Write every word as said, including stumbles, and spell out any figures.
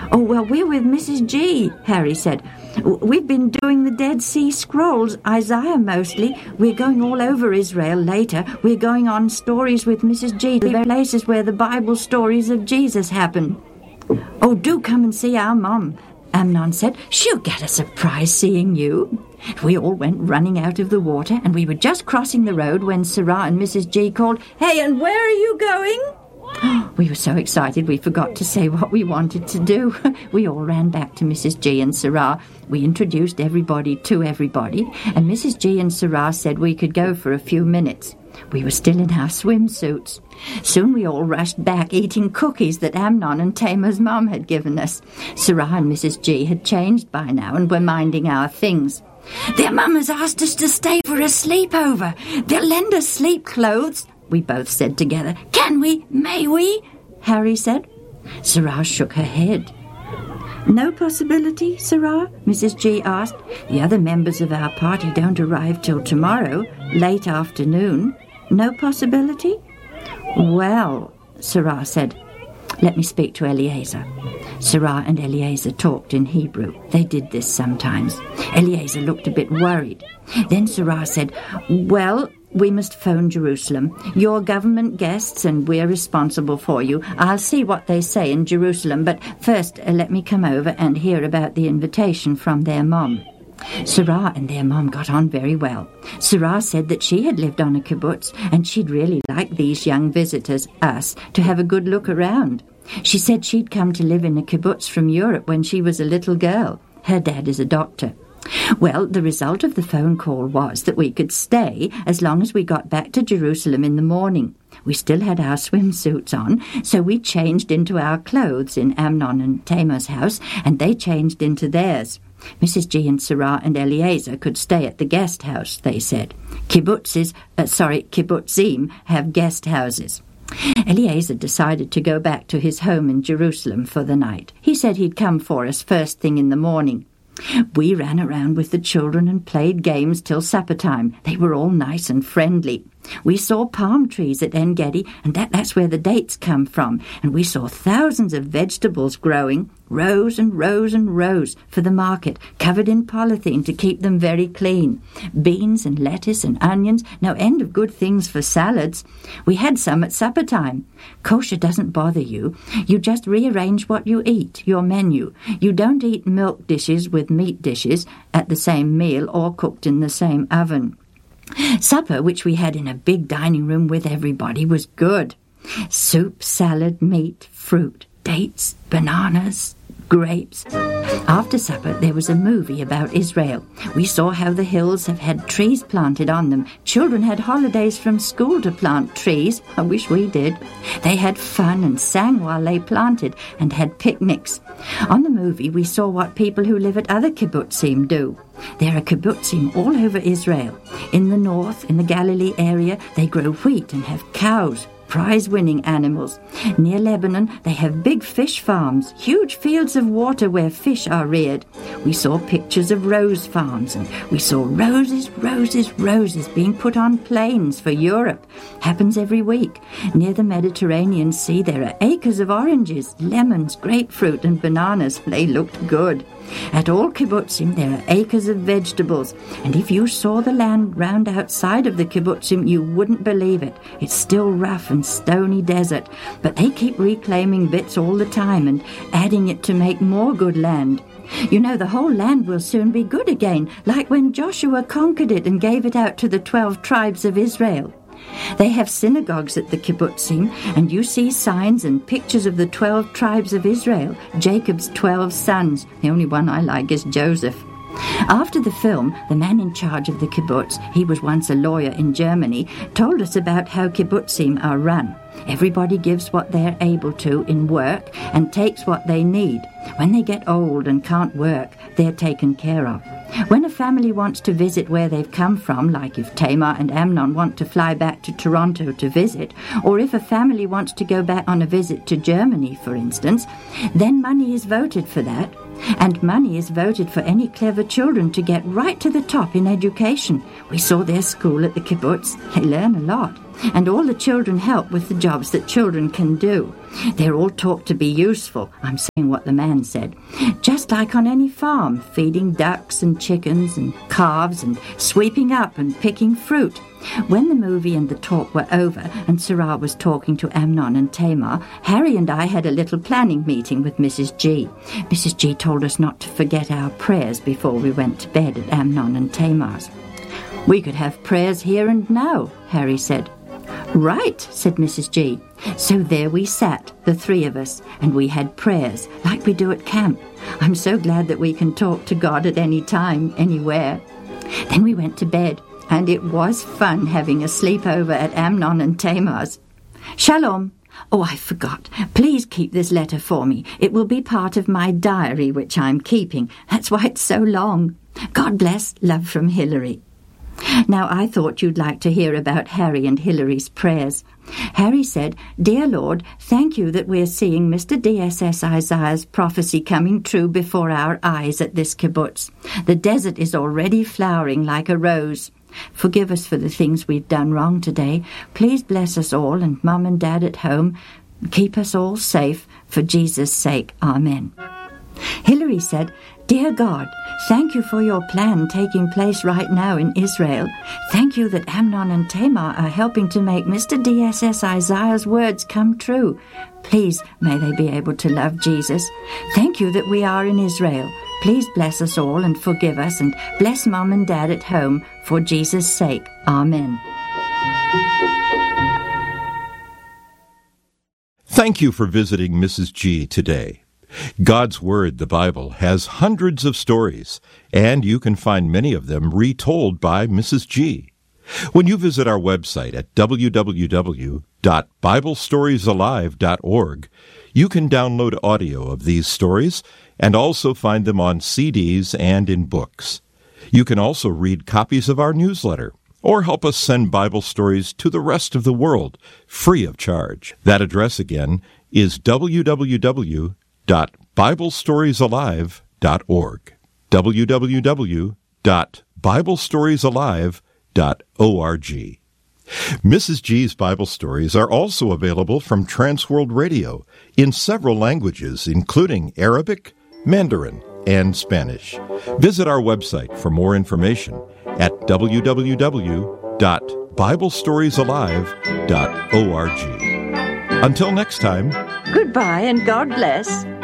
"Oh, well, we're with Missus G," Harry said. "We've been doing the Dead Sea Scrolls, Isaiah mostly. We're going all over Israel later. We're going on stories with Missus G, the very places where the Bible stories of Jesus happen." "Oh, do come and see our Mum," Amnon said. "She'll get a surprise seeing you." We all went running out of the water, and we were just crossing the road when Sarah and Missus G called, "Hey, and where are you going?" We were so excited we forgot to say what we wanted to do. We all ran back to Missus G and Sarah. We introduced everybody to everybody, and Missus G and Sarah said we could go for a few minutes. We were still in our swimsuits. Soon we all rushed back, eating cookies that Amnon and Tamar's mum had given us. Sarah and Missus G had changed by now and were minding our things. "Their mum has asked us to stay for a sleepover. They'll lend us sleep clothes," we both said together. "Can we? May we?" Harry said. Sarah shook her head. "No possibility, Sarah?" Missus G asked. "The other members of our party don't arrive till tomorrow, late afternoon. No possibility?" "Well," Sarah said, "let me speak to Eliezer." Sarah and Eliezer talked in Hebrew. They did this sometimes. Eliezer looked a bit worried. Then Sarah said, "Well, we must phone Jerusalem. You're government guests and we're responsible for you. I'll see what they say in Jerusalem, but first uh, let me come over and hear about the invitation from their mom." Sarah and their mom got on very well. Sarah said that she had lived on a kibbutz and she'd really like these young visitors, us, to have a good look around. She said she'd come to live in a kibbutz from Europe when she was a little girl. Her dad is a doctor. Well, the result of the phone call was that we could stay as long as we got back to Jerusalem in the morning. We still had our swimsuits on, so we changed into our clothes in Amnon and Tamar's house, and they changed into theirs. Missus G and Sarah and Eliezer could stay at the guest house, they said. Kibbutzes, uh, sorry, kibbutzim have guest houses. Eliezer decided to go back to his home in Jerusalem for the night. He said he'd come for us first thing in the morning. We ran around with the children and played games till supper time. They were all nice and friendly. We saw palm trees at En-Gedi, and that, that's where the dates come from. And we saw thousands of vegetables growing, rows and rows and rows, for the market, covered in polythene to keep them very clean. Beans and lettuce and onions, no end of good things for salads. We had some at supper time. Kosher doesn't bother you. You just rearrange what you eat, your menu. You don't eat milk dishes with meat dishes at the same meal or cooked in the same oven. Supper, which we had in a big dining room with everybody, was good. Soup, salad, meat, fruit, dates, bananas, grapes. After supper, there was a movie about Israel. We saw how the hills have had trees planted on them. Children had holidays from school to plant trees. I wish we did. They had fun and sang while they planted and had picnics. On the movie, we saw what people who live at other kibbutzim do. There are kibbutzim all over Israel. In the north, in the Galilee area, they grow wheat and have cows, prize-winning animals. Near Lebanon, they have big fish farms, huge fields of water where fish are reared. We saw pictures of rose farms, and we saw roses, roses, roses being put on planes for Europe. Happens every week. Near the Mediterranean Sea, there are acres of oranges, lemons, grapefruit, and bananas. They looked good. At all kibbutzim, there are acres of vegetables, and if you saw the land round outside of the kibbutzim, you wouldn't believe it. It's still rough and stony desert, but they keep reclaiming bits all the time and adding it to make more good land. You know, the whole land will soon be good again, like when Joshua conquered it and gave it out to the twelve tribes of Israel. They have synagogues at the kibbutzim, and you see signs and pictures of the twelve tribes of Israel, Jacob's twelve sons. The only one I like is Joseph. After the film, the man in charge of the kibbutz, he was once a lawyer in Germany, told us about how kibbutzim are run. Everybody gives what they're able to in work and takes what they need. When they get old and can't work, they're taken care of. When a family wants to visit where they've come from, like if Tamar and Amnon want to fly back to Toronto to visit, or if a family wants to go back on a visit to Germany, for instance, then money is voted for that. And money is voted for any clever children to get right to the top in education. We saw their school at the kibbutz. They learn a lot. And all the children help with the jobs that children can do. They're all taught to be useful. I'm saying what the man said. Just like on any farm, feeding ducks and chickens and calves and sweeping up and picking fruit. When the movie and the talk were over and Sarah was talking to Amnon and Tamar, Harry and I had a little planning meeting with Missus G. Missus G told us not to forget our prayers before we went to bed at Amnon and Tamar's. "We could have prayers here and now," Harry said. "Right," said Missus G. So there we sat, the three of us, and we had prayers, like we do at camp. I'm so glad that we can talk to God at any time, anywhere. Then we went to bed, and it was fun having a sleepover at Amnon and Tamar's. Shalom. Oh, I forgot. Please keep this letter for me. It will be part of my diary, which I'm keeping. That's why it's so long. God bless. Love from Hilary. Now, I thought you'd like to hear about Harry and Hilary's prayers. Harry said, "Dear Lord, thank you that we're seeing Mister D S S Isaiah's prophecy coming true before our eyes at this kibbutz. The desert is already flowering like a rose. Forgive us for the things we've done wrong today. Please bless us all and Mum and Dad at home. Keep us all safe for Jesus' sake. Amen." Hilary said, "Dear God, thank you for your plan taking place right now in Israel. Thank you that Amnon and Tamar are helping to make Mister D S S Isaiah's words come true. Please, may they be able to love Jesus. Thank you that we are in Israel. Please bless us all and forgive us, and bless Mum and Dad at home for Jesus' sake. Amen." Thank you for visiting Missus G today. God's Word, the Bible, has hundreds of stories, and you can find many of them retold by Missus G. When you visit our website at w w w dot bible stories alive dot org, you can download audio of these stories and also find them on C Ds and in books. You can also read copies of our newsletter or help us send Bible stories to the rest of the world free of charge. That address again is w w w dot bible stories alive dot org. w w w dot bible stories alive dot org. Missus G's Bible stories are also available from Transworld Radio in several languages, including Arabic, Mandarin, and Spanish. Visit our website for more information at w w w dot bible stories alive dot org. Until next time, Goodbye and God bless.